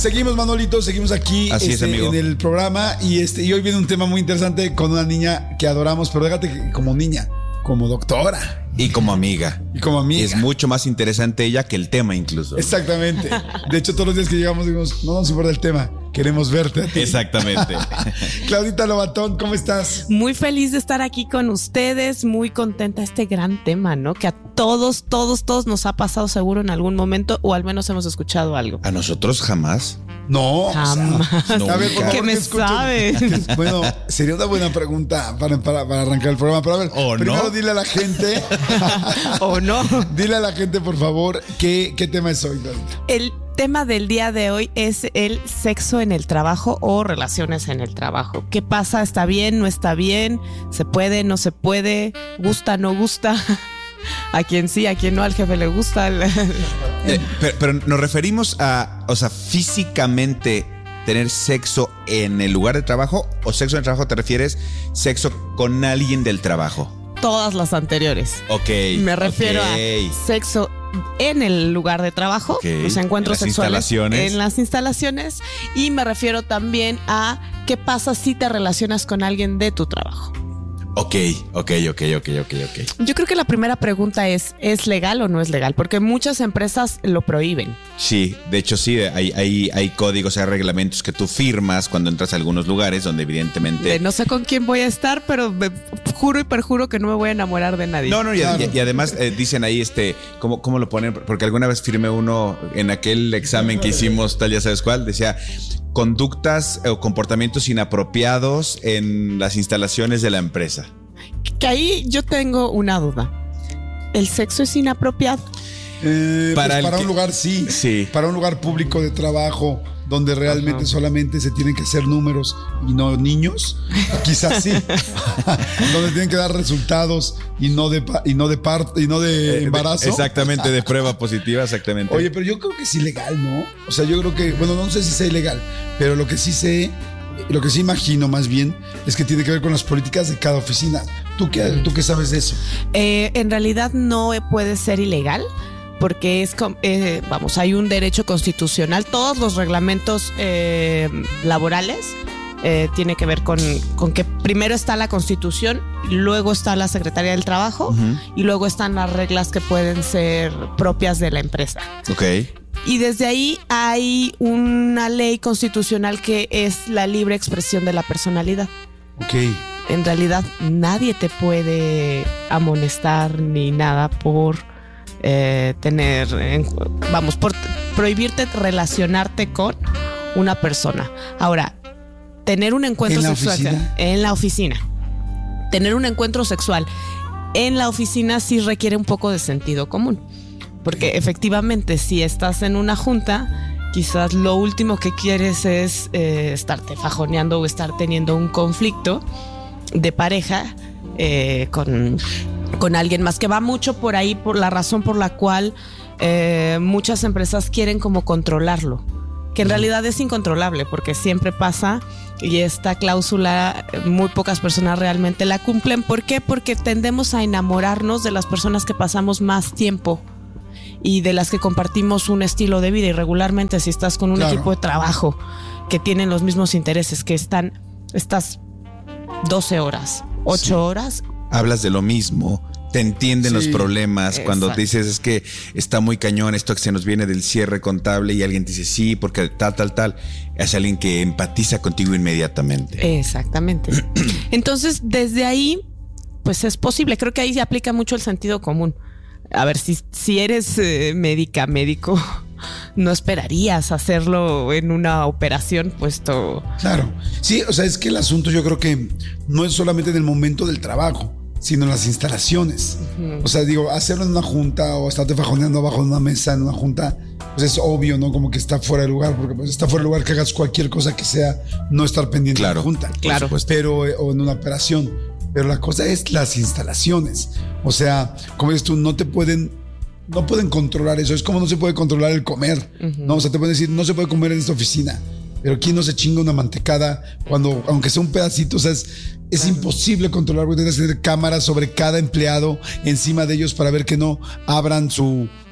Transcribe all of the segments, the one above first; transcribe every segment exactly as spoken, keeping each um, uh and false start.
Seguimos, Manolito, seguimos aquí Así este, es, amigo. en el programa y, este, y hoy viene un tema muy interesante con una niña que adoramos, pero déjate que como niña, como doctora. Y como amiga. Y como amiga. Es mucho más interesante ella que el tema incluso. Exactamente. De hecho, todos los días que llegamos decimos, no nos importa el tema, queremos verte a ti. Exactamente. Claudita Lobatón, ¿cómo estás? Muy feliz de estar aquí con ustedes, muy contenta de este gran tema, ¿no? Que a todos, todos, todos nos ha pasado seguro en algún momento o al menos hemos escuchado algo. ¿A nosotros jamás? No. Jamás. O sea, a ver, por favor, ¿Qué me escuchen. saben? Bueno, sería una buena pregunta para, para, para arrancar el programa. Pero a ver, ¿O primero no? dile a la gente. ¿O no? Dile a la gente, por favor, qué, qué tema es hoy, Claudita. El tema del día de hoy es el sexo en el trabajo o relaciones en el trabajo. ¿Qué pasa? ¿Está bien? ¿No está bien? ¿Se puede? ¿No se puede? ¿Gusta? ¿No gusta? A quien sí, a quien no, al jefe le gusta. Eh, pero, pero nos referimos a, o sea, físicamente tener sexo en el lugar de trabajo o sexo en el trabajo, ¿te refieres sexo con alguien del trabajo? Todas las anteriores. Ok. Me refiero okay. a sexo en el lugar de trabajo, Okay. los encuentros En las sexuales instalaciones. en las instalaciones, y me refiero también a qué pasa si te relacionas con alguien de tu trabajo. Ok, ok, ok, ok, ok, ok. Yo creo que la primera pregunta es, ¿es legal o no es legal? Porque muchas empresas lo prohíben. Sí, de hecho sí, hay, hay, hay códigos, hay reglamentos que tú firmas cuando entras a algunos lugares donde evidentemente... De no sé con quién voy a estar, pero me juro y perjuro que no me voy a enamorar de nadie. No, no, y, Claro. y- y además eh, dicen ahí, este, ¿cómo, ¿cómo lo ponen? Porque alguna vez firmé uno en aquel examen que hicimos, tal, ya sabes cuál, decía conductas o comportamientos inapropiados en las instalaciones de la empresa. Que ahí yo tengo una duda. ¿El sexo es inapropiado? Eh, Para para el pues para que- un lugar sí. Sí. Para un lugar público de trabajo donde realmente Ajá. solamente se tienen que hacer números y no niños, quizás sí. Donde tienen que dar resultados y no de pa- y no de parto y no de Eh, embarazo. de- exactamente, de prueba positiva, exactamente. Oye, pero yo creo que es ilegal, ¿no? O sea, yo creo que, bueno, no sé si sea ilegal, pero lo que sí sé, lo que sí imagino más bien, es que tiene que ver con las políticas de cada oficina. ¿Tú qué, tú qué sabes de eso? Eh, en realidad no puede ser ilegal porque es, com- eh, vamos, hay un derecho constitucional. Todos los reglamentos eh, laborales eh, tiene que ver con, con que primero está la Constitución, luego está la Secretaría del Trabajo Ujú. y luego están las reglas que pueden ser propias de la empresa. Ok. Y desde ahí hay una ley constitucional que es la libre expresión de la personalidad. Ok. En realidad nadie te puede amonestar ni nada por eh, tener, en- vamos, por t- prohibirte relacionarte con una persona. Ahora, tener un encuentro ¿En la sexual oficina? en la oficina, tener un encuentro sexual en la oficina sí requiere un poco de sentido común, porque efectivamente si estás en una junta, quizás lo último que quieres es eh, estarte fajoneando o estar teniendo un conflicto de pareja eh, con, con alguien más, que va mucho por ahí, por la razón por la cual eh, muchas empresas quieren como controlarlo, que en realidad es incontrolable porque siempre pasa, y esta cláusula eh, muy pocas personas realmente la cumplen. ¿Por qué? Porque tendemos a enamorarnos de las personas que pasamos más tiempo y de las que compartimos un estilo de vida, y regularmente si estás con un Claro. equipo de trabajo que tienen los mismos intereses, que están, estás doce horas, ocho Sí. horas, Hablas de lo mismo, te entienden Sí. los problemas. Cuando Exacto. dices es que está muy cañón esto que se nos viene del cierre contable y alguien dice sí, porque tal, tal, tal, es alguien que empatiza contigo inmediatamente. exactamente. Entonces, desde ahí, pues es posible. Creo que ahí se aplica mucho el sentido común. A ver, si, si eres eh, médica, médico, no esperarías hacerlo en una operación, puesto... Claro. Sí, o sea, es que el asunto yo creo que no es solamente en el momento del trabajo, sino en las instalaciones. O sea, digo, hacerlo en una junta o estarte fajoneando abajo de una mesa en una junta, pues es obvio, ¿no? Como que está fuera de lugar, porque pues está fuera de lugar que hagas cualquier cosa que sea no estar pendiente Claro, de la junta. por Claro. supuesto. Pero, eh, o en una operación. Pero la cosa es las instalaciones. O sea, como dices tú, no te pueden, no pueden controlar eso. Es como no se puede controlar el comer. No, o sea, te pueden decir, no se puede comer en esta oficina. Pero ¿quién no se chinga una mantecada cuando, aunque sea un pedacito? O sea, es, es imposible controlar, porque tienes que tener cámaras sobre cada empleado encima de ellos para ver que no abran su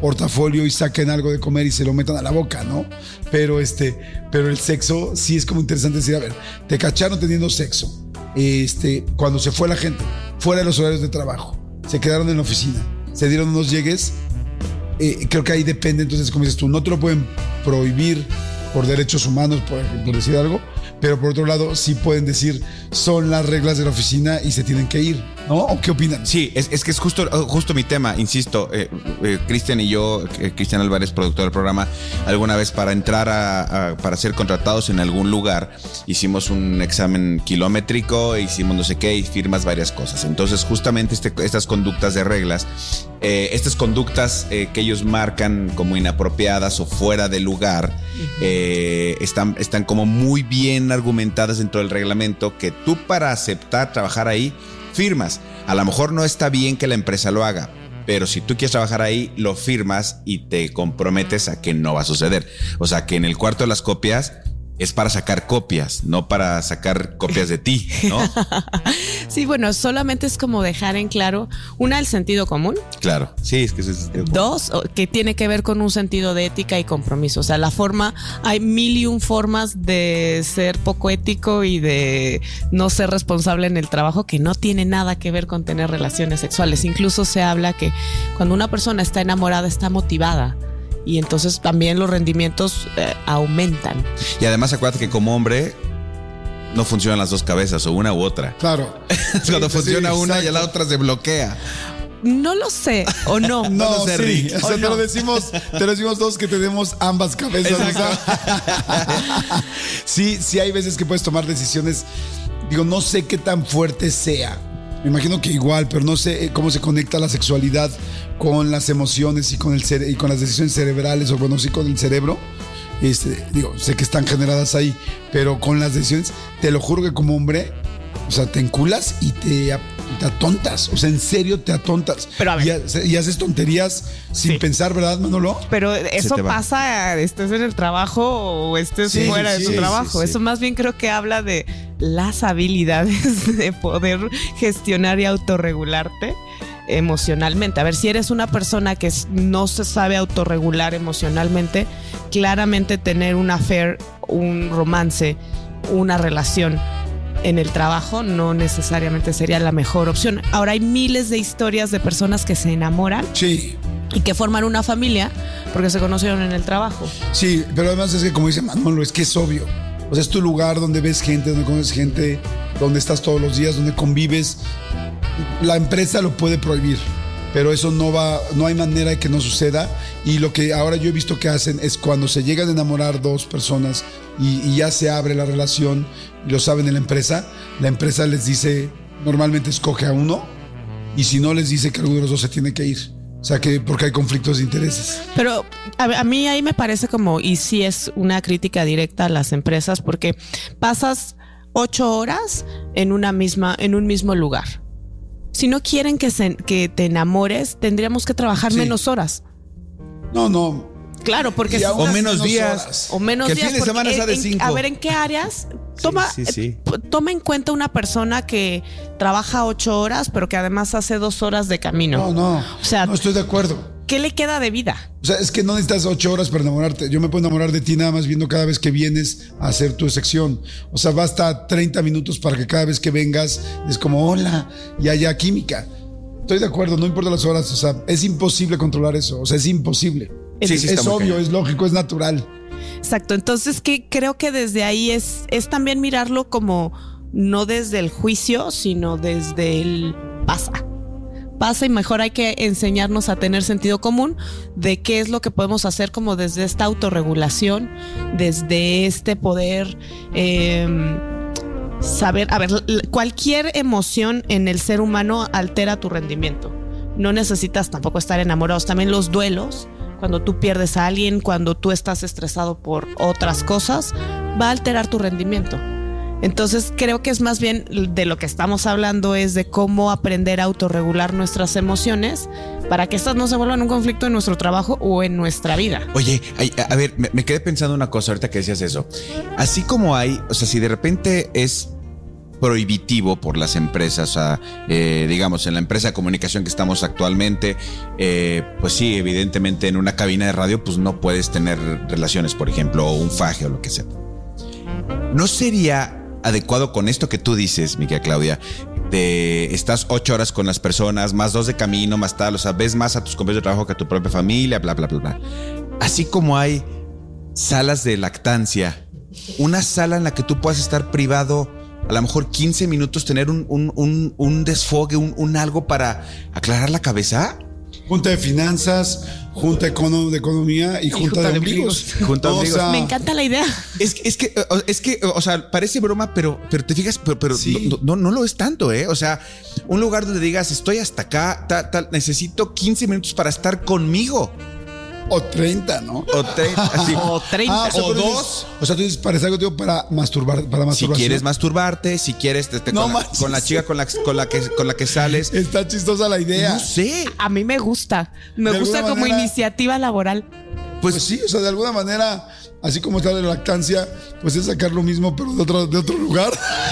portafolio y saquen algo de comer y se lo metan a la boca, ¿no? Pero este, pero el sexo sí es como interesante decir, a ver, te cacharon teniendo sexo, este, cuando se fue la gente, fuera de los horarios de trabajo, se quedaron en la oficina, se dieron unos llegues, eh, creo que ahí depende, entonces como dices tú, no te lo pueden prohibir por derechos humanos, por, por decir algo, pero por otro lado sí pueden decir, son las reglas de la oficina y se tienen que ir, ¿no? ¿O qué opinan? Sí, es, es que es justo, justo mi tema, insisto, eh, eh, Cristian y yo, eh, Cristian Álvarez, productor del programa, alguna vez para entrar a, a, para ser contratados en algún lugar, hicimos un examen kilométrico, hicimos no sé qué y firmas varias cosas. Entonces justamente este, estas conductas de reglas, eh, estas conductas eh, que ellos marcan como inapropiadas o fuera de lugar, eh, están, están como muy bien argumentadas dentro del reglamento, que tú para aceptar trabajar ahí firmas. A lo mejor no está bien que la empresa lo haga, pero si tú quieres trabajar ahí, lo firmas y te comprometes a que no va a suceder. O sea, que en el cuarto de las copias es para sacar copias, no para sacar copias de ti, ¿no? Sí, bueno, solamente es como dejar en claro, una, el sentido común. Claro, sí, es que es el sentido común. Dos, que tiene que ver con un sentido de ética y compromiso. O sea, la forma, hay mil y un formas de ser poco ético y de no ser responsable en el trabajo que no tiene nada que ver con tener relaciones sexuales. Incluso se habla que cuando una persona está enamorada, está motivada. Y entonces también los rendimientos eh, aumentan. Y además acuérdate que como hombre no funcionan las dos cabezas, o una u otra. Claro. Cuando sí, funciona sí, una exacto. y la otra se bloquea. No lo sé, o no. No, No lo sé, sí. Rick. O sea, ¿O te no? lo decimos, te lo decimos todos que tenemos ambas cabezas. Exacto. O sea, sí, sí hay veces que puedes tomar decisiones. Digo, no sé qué tan fuerte sea. Me imagino que igual, pero no sé cómo se conecta la sexualidad con las emociones y con el cere- y con las decisiones cerebrales, o bueno, sí con el cerebro. Este, digo, sé que están generadas ahí, pero con las decisiones, te lo juro que como hombre, o sea, te enculas y te, te atontas. O sea, en serio te atontas. Pero a ver. Y, ha- y haces tonterías sin Sí. pensar, ¿verdad, Manolo? Pero eso te va. pasa, estés en el trabajo o estés Sí, fuera de sí, tu sí, trabajo. sí, sí. Eso más bien creo que habla de las habilidades de poder gestionar y autorregularte emocionalmente. A ver, si eres una persona que no se sabe autorregular emocionalmente, claramente tener un affair, un romance, una relación en el trabajo no necesariamente sería la mejor opción. Ahora hay miles de historias de personas que se enamoran Sí. y que forman una familia porque se conocieron en el trabajo. Sí, pero además es que como dice Manolo, es que es obvio. O sea, es tu lugar donde ves gente, donde conoces gente, donde estás todos los días, donde convives. La empresa lo puede prohibir, pero eso no va, no hay manera de que no suceda. Y lo que ahora yo he visto que hacen es cuando se llegan a enamorar dos personas y, y ya se abre la relación, y lo saben en la empresa, la empresa les dice, normalmente escoge a uno, y si no les dice que alguno de los dos se tiene que ir. O sea, que porque hay conflictos de intereses. Pero a, a mí ahí me parece como, y sí es una crítica directa a las empresas, porque pasas ocho horas en una misma, en un mismo lugar. Si no quieren que, se, que te enamores, tendríamos que trabajar Sí. menos horas. No, no. Claro, porque Y si- aún O así menos días. horas. o menos Que el días. fin de porque semana sea de en- cinco. A ver, ¿en qué áreas? Toma, sí, sí. eh, p- toma en cuenta una persona que trabaja ocho horas, pero que además hace dos horas de camino. No, no. O sea, no estoy de acuerdo. ¿qué le queda de vida? O sea, es que no necesitas ocho horas para enamorarte. Yo me puedo enamorar de ti nada más viendo cada vez que vienes a hacer tu sección. O sea, basta treinta minutos para que cada vez que vengas es como hola y haya química. Estoy de acuerdo, no importa las horas. O sea, es imposible controlar eso. O sea, es imposible. Sí, sí, está es muy obvio, cañón. es lógico, es natural. Exacto, entonces que creo que desde ahí es, es también mirarlo como no desde el juicio, sino desde el pasa. Pasa y mejor hay que enseñarnos a tener sentido común de qué es lo que podemos hacer como desde esta autorregulación, desde este poder eh, saber, a ver, cualquier emoción en el ser humano altera tu rendimiento. No necesitas tampoco estar enamorados, también los duelos. Cuando tú pierdes a alguien, cuando tú estás estresado por otras cosas, va a alterar tu rendimiento. Entonces creo que es más bien de lo que estamos hablando es de cómo aprender a autorregular nuestras emociones para que estas no se vuelvan un conflicto en nuestro trabajo o en nuestra vida. Oye, ay, a ver, me, me quedé pensando una cosa ahorita que decías eso. Así como hay, o sea, si de repente es prohibitivo por las empresas. O sea, eh, digamos, en la empresa de comunicación que estamos actualmente, eh, pues sí, evidentemente en una cabina de radio pues no puedes tener relaciones, por ejemplo, o un faje o lo que sea. ¿No sería adecuado con esto que tú dices, mi querida Claudia, de estás ocho horas con las personas, más dos de camino, más tal, o sea, ves más a tus compañeros de trabajo que a tu propia familia, bla, bla, bla, bla? Así como hay salas de lactancia, una sala en la que tú puedas estar privado a lo mejor quince minutos, tener un, un, un, un desfogue, un, un algo para aclarar la cabeza. Junta de finanzas, junta econo- de economía y, y junta, junta de ombligos. Junta de ombligos. O sea, me encanta la idea. Es, es que, es que, o sea, parece broma, pero, pero te fijas, pero, pero sí. no, no, no lo es tanto, ¿eh? O sea, un lugar donde digas, estoy hasta acá, tal, tal, necesito quince minutos para estar conmigo. O treinta, ¿no? O treinta, sí. O treinta. Ah, o, o dos. O sea, tú dices, para estar contigo para masturbar, para masturbar. Si quieres masturbarte, si quieres te, te, no con, la, con la chica con la, con la que con la que sales. Está chistosa la idea. No sé. A mí me gusta. Me de gusta como manera, iniciativa laboral. Pues, pues sí, o sea, de alguna manera, así como está la lactancia, pues es sacar lo mismo, pero de otro, de otro lugar.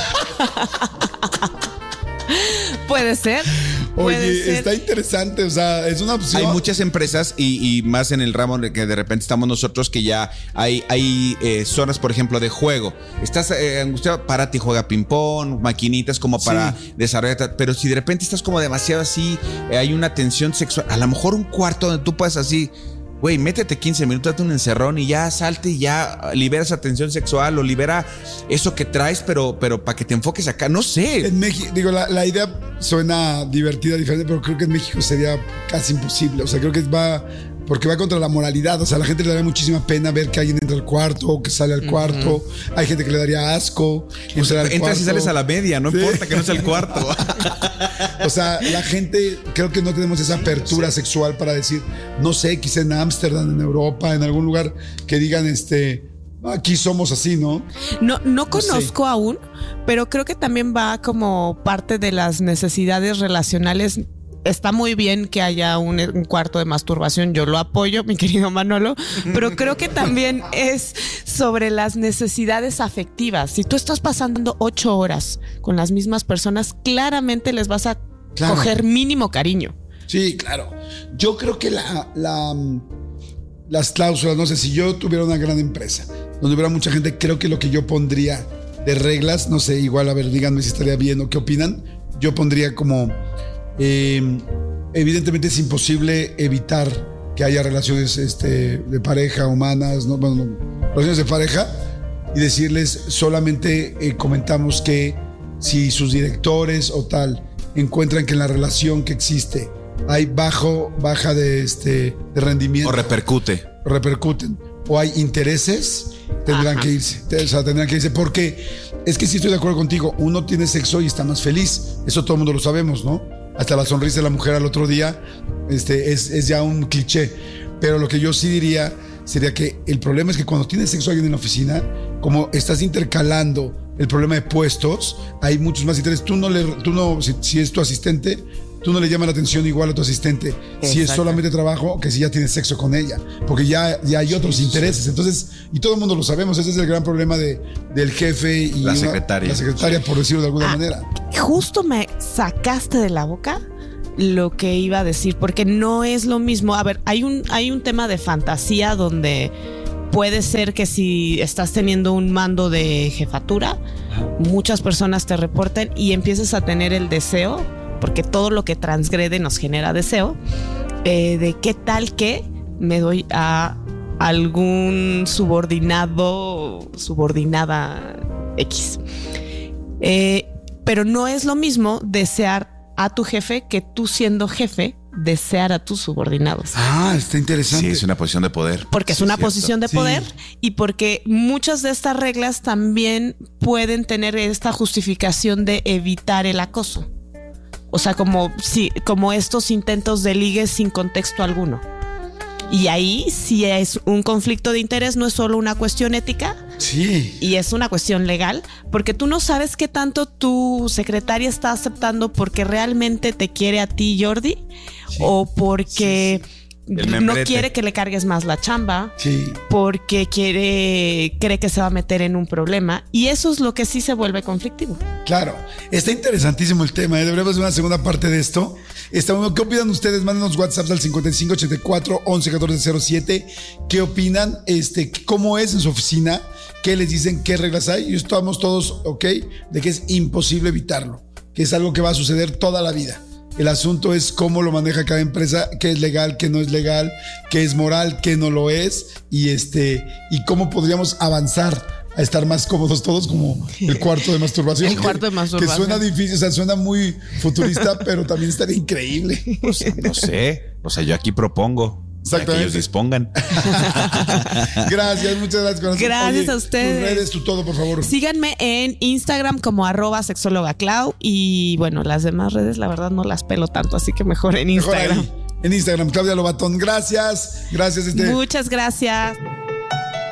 Puede ser. Oye, puede ser. Está interesante, o sea, es una opción. Hay muchas empresas y, y más en el ramo que de repente estamos nosotros, que ya hay, hay eh, zonas, por ejemplo, de juego. Estás eh, angustiado, párate y juega ping-pong, maquinitas como para sí. desarrollar. Pero si de repente estás como demasiado así, eh, hay una tensión sexual, a lo mejor un cuarto donde tú puedes así, güey, métete quince minutos, date un encerrón y ya salte y ya libera esa tensión sexual o libera eso que traes, pero, pero para que te enfoques acá, no sé. En México, digo, la, la idea suena divertida, diferente, pero creo que en México sería casi imposible. O sea, creo que va, porque va contra la moralidad. O sea, a la gente le daría muchísima pena ver que alguien entra al cuarto o que sale al cuarto. Uh-huh. Hay gente que le daría asco. Pues entras cuarto. Y sales a la media, no sí. importa que no sea el cuarto. O sea, la gente, creo que no tenemos esa apertura sí, sexual para decir, no sé, quizá en Ámsterdam, en Europa, en algún lugar que digan, este, aquí somos así, ¿no? No, no conozco no sé. aún, pero creo que también va como parte de las necesidades relacionales. Está muy bien que haya un, un cuarto de masturbación, yo lo apoyo, mi querido Manolo, pero creo que también es sobre las necesidades afectivas. Si tú estás pasando ocho horas con las mismas personas, claramente les vas a claro. coger mínimo cariño. Sí, claro. Yo creo que la, la, las cláusulas, no sé, si yo tuviera una gran empresa donde hubiera mucha gente, creo que lo que yo pondría de reglas, no sé, igual, a ver, díganme si estaría bien o qué opinan, yo pondría como... Eh, evidentemente es imposible evitar que haya relaciones este, de pareja humanas, ¿no? Bueno, no, relaciones de pareja, y decirles solamente eh, comentamos que si sus directores o tal encuentran que en la relación que existe hay bajo, baja de, este, de rendimiento o repercute repercuten o hay intereses, tendrán Ajá. que irse, o sea, tendrán que irse, porque es que sí estoy de acuerdo contigo, uno tiene sexo y está más feliz, eso todo el mundo lo sabemos, ¿no? Hasta la sonrisa de la mujer al otro día este, es, es ya un cliché. Pero lo que yo sí diría sería que el problema es que cuando tienes sexo alguien en la oficina, como estás intercalando el problema de puestos, hay muchos más intereses. Tú no le, tú no, si, si es tu asistente, tú no le llamas la atención igual a tu asistente. Exacto. Si es solamente trabajo, que si ya tienes sexo con ella, porque ya, ya hay otros sí, intereses. Sí. Entonces, y todo el mundo lo sabemos, ese es el gran problema de, del jefe y la una, secretaria. La secretaria, por decirlo de alguna ah, manera. Justo me sacaste de la boca lo que iba a decir, porque no es lo mismo. A ver, hay un, hay un tema de fantasía donde puede ser que si estás teniendo un mando de jefatura, muchas personas te reporten y empiezas a tener el deseo, porque todo lo que transgrede nos genera deseo, eh, de qué tal que me doy a algún subordinado, subordinada X. Eh, pero no es lo mismo desear a tu jefe que tú, siendo jefe, desear a tus subordinados. Ah, está interesante. Sí, es una posición de poder. Porque es sí, una cierto. posición de poder sí. y porque muchas de estas reglas también pueden tener esta justificación de evitar el acoso. O sea, como, sí, como estos intentos de ligue sin contexto alguno. Y ahí sí es un conflicto de interés, no es solo una cuestión ética. Sí. Y es una cuestión legal, porque tú no sabes qué tanto tu secretaria está aceptando porque realmente te quiere a ti, Jordi, sí. o porque sí, sí. no quiere que le cargues más la chamba, sí. porque quiere, cree que se va a meter en un problema, y eso es lo que sí se vuelve conflictivo. Claro, está interesantísimo el tema, ¿eh? Deberíamos hacer una segunda parte de esto. Está, ¿qué opinan ustedes? Mándenos WhatsApp al cincuenta y cinco ochenta y cuatro once catorce cero siete. ¿Qué opinan? Este, ¿cómo es en su oficina? ¿Qué les dicen? ¿Qué reglas hay? Y estamos todos, ok, de que es imposible evitarlo, que es algo que va a suceder toda la vida. El asunto es cómo lo maneja cada empresa, qué es legal, qué no es legal, qué es moral, qué no lo es, y este, y cómo podríamos avanzar a estar más cómodos todos, como el cuarto de masturbación. El cuarto de masturbación. Que suena difícil, o sea, suena muy futurista, pero también estaría increíble. Pues, no sé, o sea, yo aquí propongo. Exactamente. Que ellos dispongan. Gracias, muchas gracias. Corazón. Gracias. Oye, a ustedes. Tus redes, tu todo, por favor. Síganme en Instagram como arroba sexóloga Clau. Y bueno, las demás redes, la verdad, no las pelo tanto, así que mejor en Instagram. Mejor ahí, en Instagram, Claudia Lobatón. Gracias. Gracias. Este... Muchas gracias.